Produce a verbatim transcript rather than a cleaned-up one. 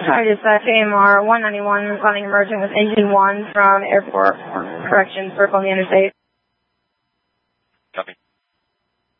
Hi, dispatch A M R one ninety-one, calling emerging with engine one from airport, correction, circle on the interstate. Copy.